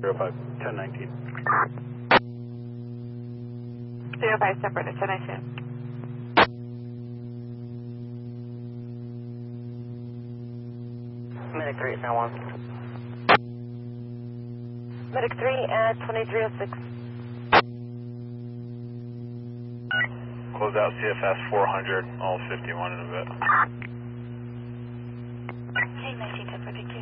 05, 1019. 05 separate, 1019. Medic 3 is now on. Medic 3 at 2306. Close out CFS 400, all 51 in a bit. K19 1014.